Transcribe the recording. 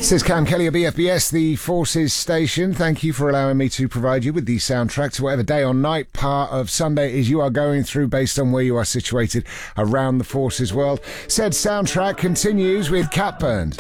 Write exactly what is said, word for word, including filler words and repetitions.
This is Cam Kelly of B F B S, the Forces station. Thank you for allowing me to provide you with the soundtrack to whatever day or night part of Sunday is you are going through based on where you are situated around the Forces world. Said soundtrack continues with Cat Burns.